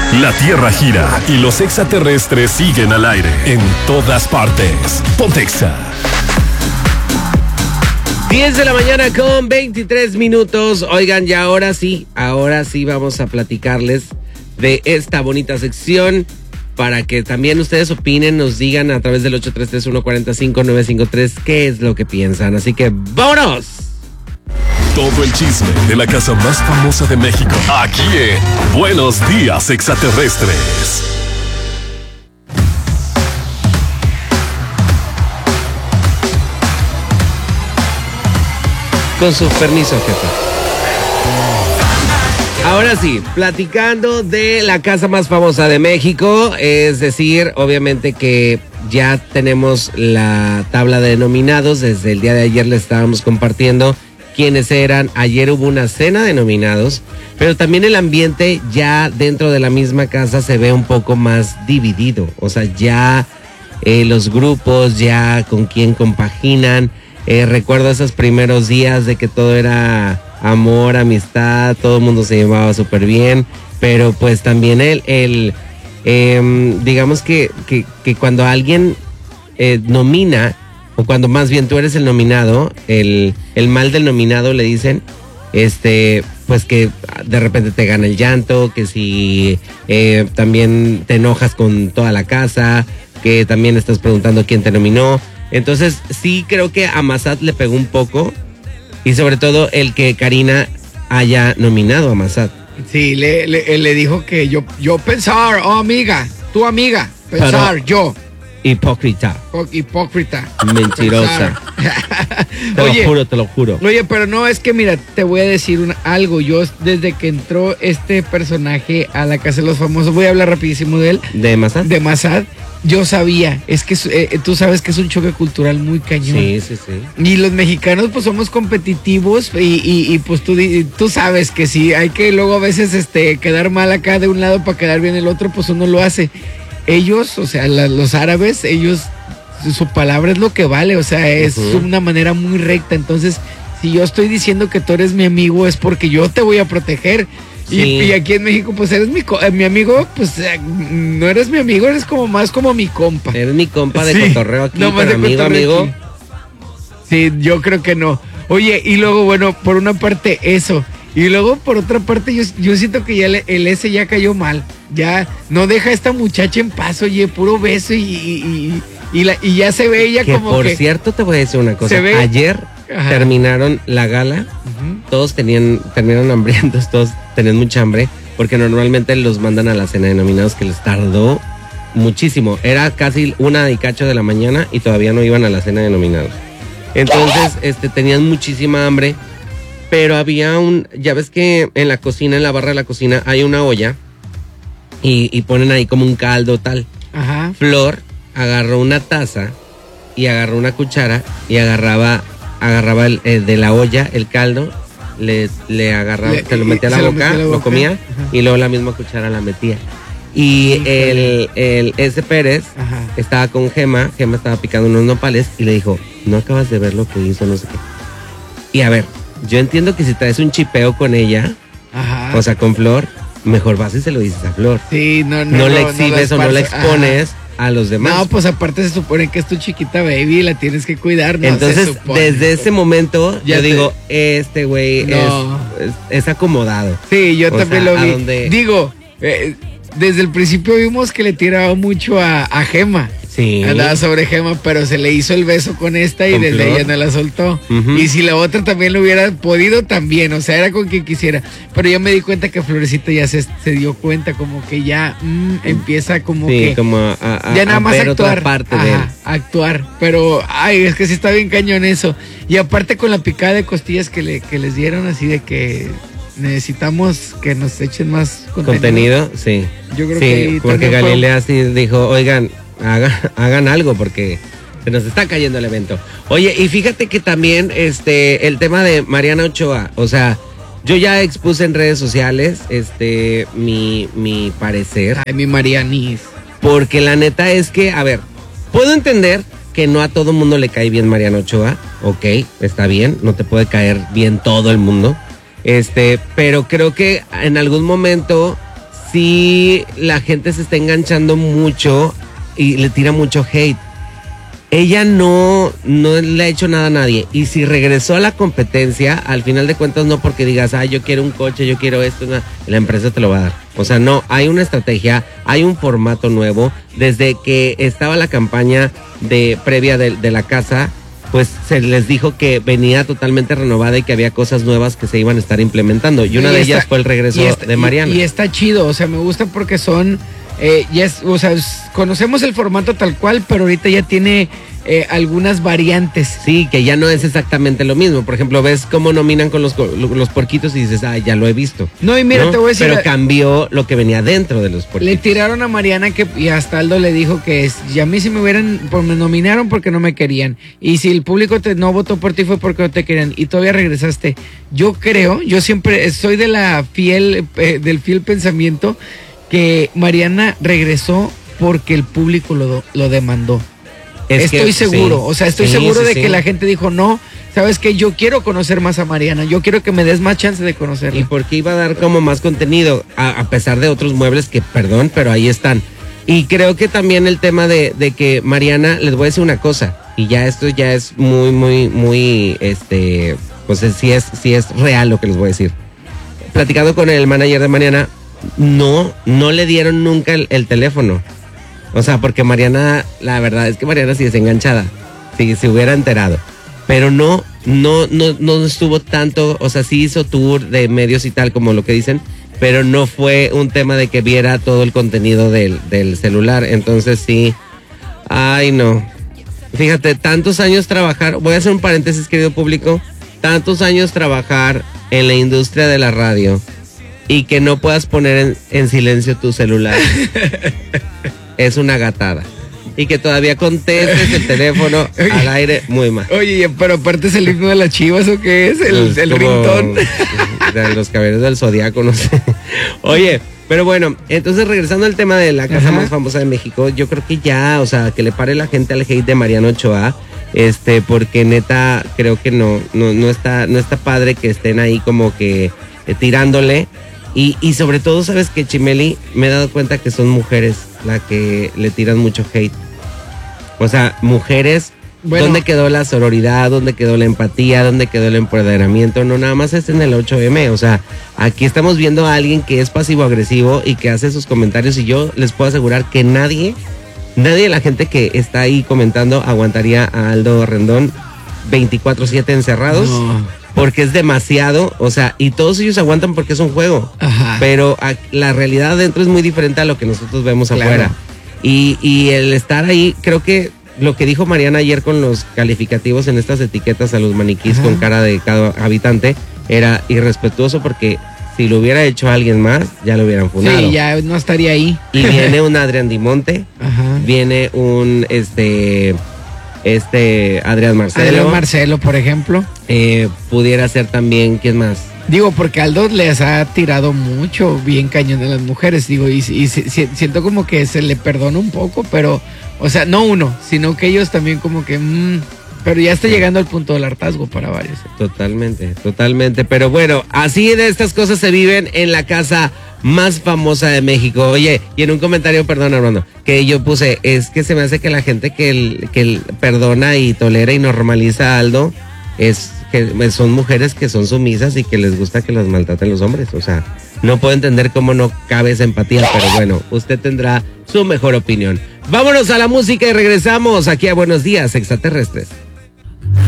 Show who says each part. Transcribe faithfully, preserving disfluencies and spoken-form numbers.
Speaker 1: La Tierra gira y los extraterrestres siguen al aire en todas partes. Pontexa.
Speaker 2: diez de la mañana con veintitrés minutos. Oigan, y ahora sí, ahora sí vamos a platicarles de esta bonita sección para que también ustedes opinen, nos digan a través del ocho tres tres, uno cuatro cinco, nueve cinco tres qué es lo que piensan. Así que ¡vámonos!
Speaker 1: Todo el chisme de la casa más famosa de México, aquí en Buenos Días Extraterrestres.
Speaker 2: Con su permiso, jefe. Ahora sí, platicando de la casa más famosa de México, es decir, obviamente que ya tenemos la tabla de nominados. Desde el día de ayer les estábamos compartiendo quiénes eran. Ayer hubo una cena de nominados, pero también el ambiente ya dentro de la misma casa se ve un poco más dividido. O sea, ya eh, los grupos, ya con quién compaginan. Eh, recuerdo esos primeros días de que todo era amor, amistad, todo el mundo se llevaba súper bien, pero pues también el, el eh, digamos que, que, que cuando alguien eh, nomina, o cuando más bien tú eres el nominado, el, el mal del nominado le dicen, este, pues que de repente te gana el llanto, que si eh, también te enojas con toda la casa, que también estás preguntando quién te nominó. Entonces sí creo que a Massad le pegó un poco, y sobre todo el que Karina haya nominado a Massad.
Speaker 3: Sí, le, le, le dijo que yo, yo pensar, oh amiga, tu amiga, pensar, pero, yo.
Speaker 2: Hipócrita.
Speaker 3: Hipócrita.
Speaker 2: Mentirosa. Te oye, lo juro, te lo juro.
Speaker 3: Oye, pero no, es que mira, te voy a decir una, algo. Yo desde que entró este personaje a la Casa de los Famosos, voy a hablar rapidísimo de él.
Speaker 2: ¿De Massad?
Speaker 3: De Massad. Yo sabía, es que eh, tú sabes que es un choque cultural muy cañón.
Speaker 2: Sí, sí, sí.
Speaker 3: Y los mexicanos pues somos competitivos y, y, y pues tú, tú sabes que si hay que luego a veces este quedar mal acá de un lado para quedar bien el otro, pues uno lo hace. Ellos, o sea, la, los árabes, ellos, su palabra es lo que vale, o sea, es uh-huh. una manera muy recta. Entonces, si yo estoy diciendo que tú eres mi amigo es porque yo te voy a proteger. Sí. Y, y aquí en México, pues eres mi, mi amigo, pues no eres mi amigo, eres como más como mi compa.
Speaker 2: Eres mi compa de sí. cotorreo aquí, no, pero amigo, amigo. Aquí.
Speaker 3: Sí, yo creo que no. Oye, y luego, bueno, por una parte eso, y luego por otra parte yo, yo siento que ya el, el S ya cayó mal. Ya no deja a esta muchacha en paz, oye, puro beso y, y, y, y, la, y ya se ve ella
Speaker 2: que
Speaker 3: como
Speaker 2: por
Speaker 3: que...
Speaker 2: Por cierto, te voy a decir una cosa.
Speaker 3: Se ve,
Speaker 2: ayer... Ajá. Terminaron la gala, uh-huh. todos tenían, terminaron hambrientos, todos tenían mucha hambre, porque normalmente los mandan a la cena de nominados, que les tardó muchísimo. Era casi una y cacho de la mañana y todavía no iban a la cena de nominados. Entonces, este, tenían muchísima hambre, pero había un, ya ves que en la cocina, en la barra de la cocina, hay una olla y, y ponen ahí como un caldo tal.
Speaker 3: Ajá.
Speaker 2: Flor agarró una taza y agarró una cuchara y agarraba agarraba el, eh, de la olla el caldo, le, le agarraba, le, se lo metía a la boca, lo, lo comía, ajá. y luego la misma cuchara la metía. Y sí, el, el S. Pérez ajá. estaba con Gema, Gema estaba picando unos nopales y le dijo, no acabas de ver lo que hizo, no sé qué. Y a ver, yo entiendo que si traes un chipeo con ella, ajá. o sea, con Flor, mejor vas y se lo dices a Flor.
Speaker 3: Sí, no, no.
Speaker 2: No, no le exhibes no o no le expones. Ajá. A los demás.
Speaker 3: No, pues aparte se supone que es tu chiquita baby y la tienes que cuidar, ¿no?
Speaker 2: Entonces, desde ese momento, ya yo te... digo, este güey no. es, es, es acomodado.
Speaker 3: Sí, yo o también sea, lo vi. Donde... Digo, eh, desde el principio vimos que le tiraba mucho a, a Gema.
Speaker 2: Sí.
Speaker 3: Andaba sobre Gema, pero se le hizo el beso con esta y con desde Flor. Ella no la soltó. Uh-huh. Y si la otra también lo hubiera podido, también. O sea, era con quien quisiera. Pero yo me di cuenta que Florecita ya se, se dio cuenta, como que ya mmm, empieza como
Speaker 2: sí,
Speaker 3: que...
Speaker 2: como a, a,
Speaker 3: ya nada
Speaker 2: a
Speaker 3: más
Speaker 2: ver
Speaker 3: actuar.
Speaker 2: Otra parte
Speaker 3: Ajá,
Speaker 2: de él.
Speaker 3: actuar. Pero, ay, es que sí está bien cañón eso. Y aparte con la picada de costillas que, le, que les dieron, así de que... necesitamos que nos echen más contenido.
Speaker 2: Contenido, sí.
Speaker 3: Yo creo
Speaker 2: sí,
Speaker 3: que
Speaker 2: porque Galilea sí dijo, oigan, hagan, hagan algo porque se nos está cayendo el evento. Oye, y fíjate que también este el tema de Mariana Ochoa, o sea, yo ya expuse en redes sociales este mi, mi parecer.
Speaker 3: Ay, mi Marianis.
Speaker 2: Porque la neta es que, a ver, puedo entender que no a todo mundo le cae bien Mariana Ochoa, ok, está bien, no te puede caer bien todo el mundo. Este, pero creo que en algún momento sí la gente se está enganchando mucho y le tira mucho hate. Ella no, no le ha hecho nada a nadie. Y si regresó a la competencia, al final de cuentas no porque digas, ah, yo quiero un coche, yo quiero esto, no, la empresa te lo va a dar. O sea, no, hay una estrategia, hay un formato nuevo. Desde que estaba la campaña de previa de, de la casa, pues se les dijo que venía totalmente renovada y que había cosas nuevas que se iban a estar implementando. Y una y de está, ellas fue el regreso
Speaker 3: está,
Speaker 2: de Mariana.
Speaker 3: Y, y está chido, o sea, me gusta porque son... Eh, ya es, o sea, es, conocemos el formato tal cual, pero ahorita ya tiene eh, algunas variantes.
Speaker 2: Sí, que ya no es exactamente lo mismo. Por ejemplo, ves cómo nominan con los, los porquitos y dices, ah, ya lo he visto.
Speaker 3: No, y mira, ¿no? Te voy a decir.
Speaker 2: Pero cambió lo que venía dentro de los porquitos.
Speaker 3: Le tiraron a Mariana que, y hasta Aldo le dijo que es, y a mí si me hubieran, pues me nominaron porque no me querían. Y si el público te, no votó por ti fue porque no te querían. Y todavía regresaste. Yo creo, yo siempre soy de la fiel, eh, del fiel pensamiento que Mariana regresó porque el público lo, lo demandó. Es estoy que, seguro, sí, o sea, estoy sí, seguro sí, de sí. que la gente dijo, no, ¿sabes qué? Yo quiero conocer más a Mariana, yo quiero que me des más chance de conocerla.
Speaker 2: Y porque iba a dar como más contenido, a, a pesar de otros muebles que, perdón, pero ahí están. Y creo que también el tema de, de que Mariana, les voy a decir una cosa, y ya esto ya es muy, muy, muy, este, pues sí es, sí es real lo que les voy a decir. Platicando con el manager de Mariana, no, no le dieron nunca el, el teléfono. O sea, porque Mariana, la verdad es que Mariana sí es enganchada, si se hubiera enterado. Pero no, no, no, no estuvo tanto, o sea, sí hizo tour de medios y tal, como lo que dicen, pero no fue un tema de que viera todo el contenido del, del celular. Entonces sí, ay no. Fíjate, tantos años trabajar, voy a hacer un paréntesis, querido público, tantos años trabajar en la industria de la radio y que no puedas poner en, en silencio tu celular. Es una gatada. Y que todavía contestes el teléfono oye, al aire, muy mal.
Speaker 3: Oye, pero aparte es el himno de las Chivas, ¿o qué es? El, el ringtone.
Speaker 2: De los caballeros del Zodiaco, no sé. Oye, pero bueno, entonces regresando al tema de la casa Ajá. más famosa de México, yo creo que ya, o sea, que le pare la gente al hate de Mariana Ochoa, este, porque neta, creo que no, no, no está, no está padre que estén ahí como que eh, tirándole. Y, y sobre todo, ¿sabes qué, Chimeli? Me he dado cuenta que son mujeres las que le tiran mucho hate. O sea, mujeres, bueno, ¿dónde quedó la sororidad? ¿Dónde quedó la empatía? ¿Dónde quedó el empoderamiento? No, nada más es en el ocho eme. O sea, aquí estamos viendo a alguien que es pasivo-agresivo y que hace sus comentarios y yo les puedo asegurar que nadie, nadie de la gente que está ahí comentando aguantaría a Aldo Rendón veinticuatro siete encerrados. No. Porque es demasiado, o sea, y todos ellos aguantan porque es un juego. Ajá. Pero a, la realidad adentro es muy diferente a lo que nosotros vemos claro. afuera. Y, y el estar ahí, creo que lo que dijo Mariana ayer con los calificativos en estas etiquetas a los maniquís Ajá. con cara de cada habitante, era irrespetuoso porque si lo hubiera hecho alguien más, ya lo hubieran funado.
Speaker 3: Sí, ya no estaría ahí.
Speaker 2: Y viene un Adrián Dimonte, Ajá. viene un, este... Este, Adrián Marcelo.
Speaker 3: Adrián Marcelo, por ejemplo.
Speaker 2: Eh, pudiera ser también, ¿quién más?
Speaker 3: Digo, porque Aldo les ha tirado mucho bien cañón a las mujeres, digo, y, y, y siento como que se le perdona un poco, pero, o sea, no uno, sino que ellos también como que, mmm, pero ya está sí. llegando al punto del hartazgo para varios.
Speaker 2: Totalmente, totalmente, pero bueno, así de estas cosas se viven en la casa más famosa de México. Oye, y en un comentario, perdón Armando, que yo puse, es que se me hace que la gente que, el, que el perdona y tolera y normaliza a Aldo, es que son mujeres que son sumisas y que les gusta que las maltraten los hombres. O sea, no puedo entender cómo no cabe esa empatía, pero bueno, usted tendrá su mejor opinión. Vámonos a la música y regresamos aquí a Buenos Días Extraterrestres.